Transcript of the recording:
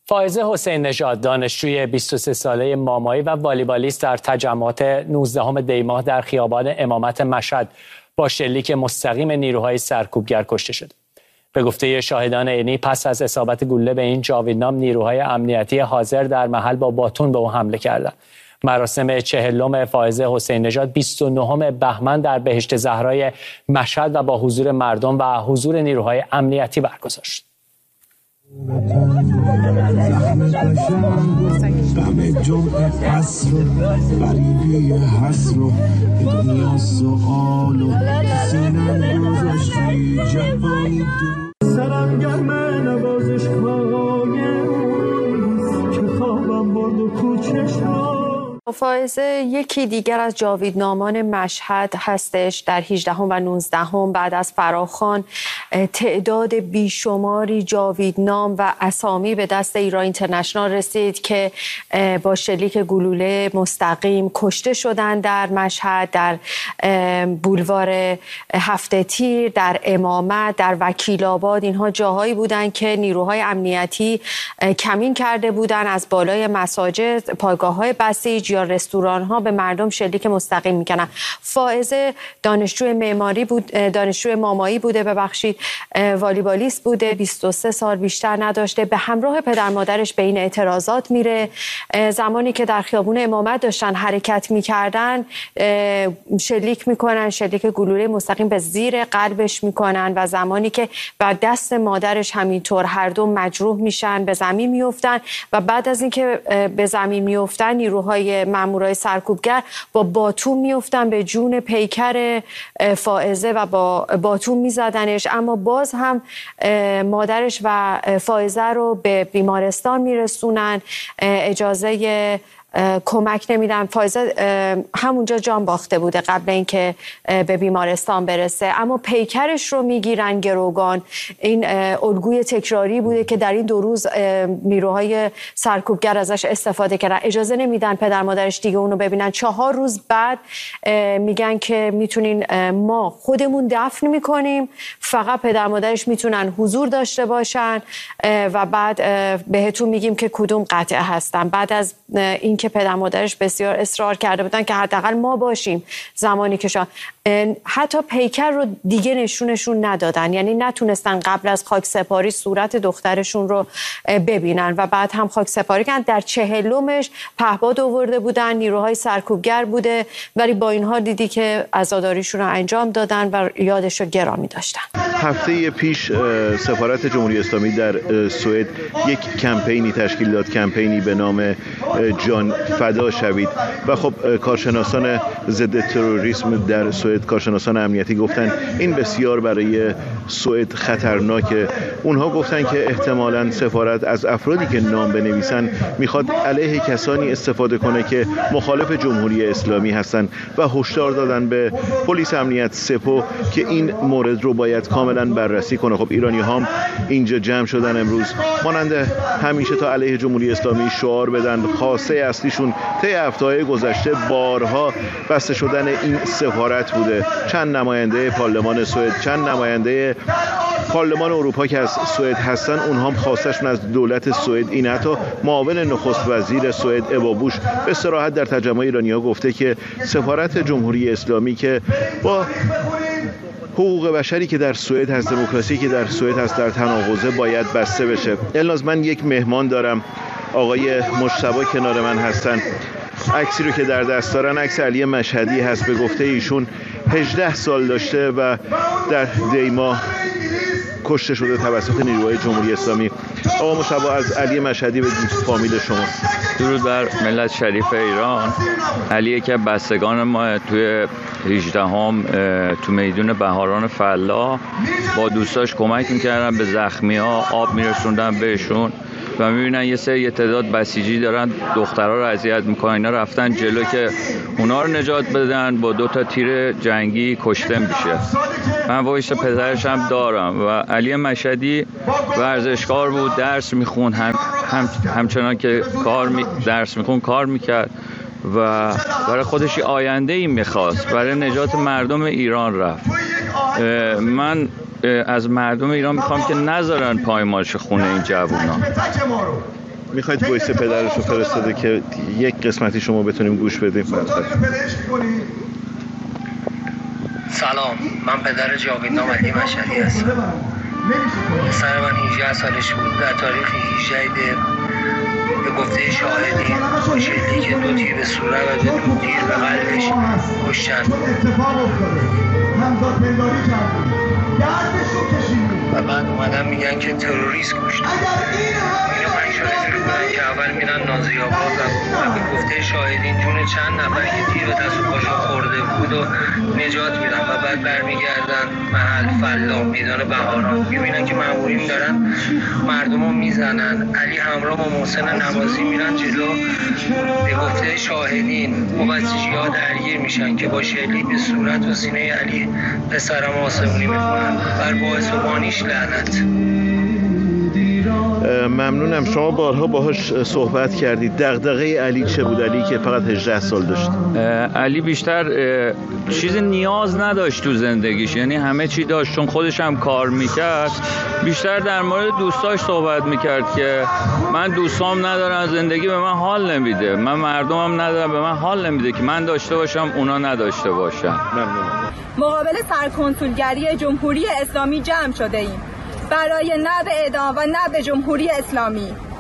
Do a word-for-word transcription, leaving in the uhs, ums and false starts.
فائزه حسین نژاد، دانشجوی بیست و سه ساله مامایی و والیبالیست، در تجمعات نوزدهم دی ماه در خیابان امامت مشهد با شلیک مستقیم نیروهای سرکوبگر کشته شد. به گفته شاهدان عینی، پس از اصابت گلوله به این جاویدنام، نیروهای امنیتی حاضر در محل با باتون به او حمله کردند. مراسم چهلم فائزه حسین نژاد بیست و نهم بهمن در بهشت زهرای مشهد و با حضور مردم و حضور نیروهای امنیتی برگزار شد. فائزه یکی دیگر از جاویدنامان مشهد هستش. در هجدهم و نوزدهم بعد از فراخوان تعداد بیشماری جاویدنام و اسامی به دست ایران اینترنشنال رسید که با شلیک گلوله مستقیم کشته شدند در مشهد، در بولوار هفته تیر، در امامت، در وکیل آباد. اینها جاهایی بودند که نیروهای امنیتی کمین کرده بودند، از بالای مساجد، پایگاه‌های بسیج یا رستوران‌ها به مردم شلیک مستقیم میکنن. فائزه دانشجوی معماری بود، دانشجوی مامایی بوده، ببخشید والیبالیست بوده، بیست و سه سال بیشتر نداشته. به همراه پدر مادرش به این اعتراضات میره. زمانی که در خیابون امامت داشتن حرکت میکردن، شلیک میکنن، شلیک گلوله مستقیم به زیر قلبش میکنن و زمانی که بعد دست مادرش همینطور، هر دو مجروح میشن، به زمین میافتن و بعد از اینکه به زمین میافتن، نیروهای مامورای سرکوبگر با باتون میافتن به جون پیکر فائزه و با باتون میزدنش، اما باز هم مادرش و فائزه رو به بیمارستان میرسونن، اجازه کمک نمیدن. فائزه همونجا جان باخته بوده قبل اینکه به بیمارستان برسه، اما پیکرش رو میگیرن گروگان. این الگوی تکراری بوده که در این دو روز نیروهای سرکوبگر ازش استفاده کردن. اجازه نمیدن پدر مادرش دیگه اونو ببینن. چهار روز بعد میگن که میتونین، ما خودمون دفن میکنیم، فقط پدر مادرش میتونن حضور داشته باشن و بعد بهتون میگیم که کدوم قطعه هستن. بعد از این که پدر مادرش بسیار اصرار کرده بودن که حداقل ما باشیم زمانی که شا... حتی پیکر رو دیگه نشونشون ندادن، یعنی نتونستن قبل از خاک سپاری صورت دخترشون رو ببینن و بعد هم خاک سپاری کردن. در چهلمش پهپاد آورده بودن، نیروهای سرکوبگر بوده، ولی با اینها دیدی که عزاداریشون رو انجام دادن و یادش رو گرامی داشتن. هفته پیش سفارت جمهوری اسلامی در سوئد یک کمپینی تشکیل داد، کمپینی به نام جان فدا شوید و خب کارشناسان ضد تروریسم در سوئد، کارشناسان امنیتی گفتن این بسیار برای سوئد خطرناکه. اونها گفتن که احتمالاً سفارت از افرادی که نام بنویسن میخواد علیه کسانی استفاده کنه که مخالف جمهوری اسلامی هستن و هشدار دادن به پلیس امنیت سپو که این مورد رو باید کاملا بررسی کنه. خب ایرانی هم اینجا جمع شدن امروز، مانند همیشه تا علیه جمهوری اسلامی شعار بدن. خواسته اصلیشون طی هفته‌های گذشته بارها بسته شدن این سفارت بوده. چند نماینده پارلمان سوئد، چند نماینده پارلمان اروپا که از سوئد هستن، اونها هم خواستشون از دولت سوئد این. حتی معاون نخست وزیر سوئد اوا بوش به صراحت در تجمع ایرانی‌ها گفته که سفارت جمهوری اسلامی که با حقوق بشری که در سوئد هست، دموکراسی که در سوئد هست، در تناقضه باید بسته بشه. الناز من یک مهمان دارم، آقای مجتبی کنار من هستن. عکسی رو که در دست دارن عکس علی مشهدی هست. به گفته ایشون هجده سال داشته و در دی ماه کشته شده توسط نیروهای جمهوری اسلامی. آقا مجتبی، از علی مشهدی بگید فامیل شما. درود بر ملت شریف ایران. علی یکی از بستگان ما توی هجدهم تو میدون بهاران فلاح با دوستاش کمک میکردن به زخمی ها، آب میرسوندن بهشون و میبینن یه سری تعداد بسیجی دارن دخترها رو اذیت میکنن. اینا رفتن جلو که اونا رو نجات بدن، با دو تا تیر جنگی کشته میشه. من وایس پدرش هم دارم و علی مشهدی ورزشکار بود، درس میخون، هم هم همچنان که کار می درس میخون کار میکرد و برای خودش آینده ای میخواست، برای نجات مردم ایران رفت. من از مردم ایران میخوام که نذارن پایمالش خونه این جوونا. میخواید وایس پدرش رو فرستاده که یک قسمتی شما بتونیم گوش بدیم. سلام، من پدر جاویدنام علی مشهدی هستم. پسر من هجده سالش بود. در تاریخ هجده به گفته شاهدین با شلیک دو تیر به صورت و دو تیر به قلبش کشتن و بعد اومدن میگن که تروریست کشتن. اینو پنج شاهدی رو بودن که اول میرن نازی آباد و به گفته شاهدین جون چند نفر که تیر به دست و پاشون خورده بود و نجات میدن و بعد برمیگردن محل فلا میدان بهاران، میبینن که مامورین دارن مردم رو میزنن. علی همراه با محسن نمازی میرن جلو. به گفته شاهدین مبسیجی ها درگیر میشن که با شلیک به صورت و سینه علی پسرم آسمونی میکنن. بر باعث و بانیش لعنت. ممنونم. شما بارها باهاش صحبت کردید. دغدغه علی چه بود؟ علی که فقط هجده سال داشت. علی بیشتر چیز نیاز نداشت تو زندگیش، یعنی همه چی داشت چون خودش هم کار میکرد. بیشتر در مورد دوستاش صحبت میکرد که من دوستام ندارم، زندگی به من حال نمیده، من مردمم ندارم به من حال نمیده که من داشته باشم اونا نداشته باشن. ممنونم. مقابل سرکنسولگری جمهوری اسلامی جمع شده ایم برای نه به اعدام و نه به جمهوری اسلامی.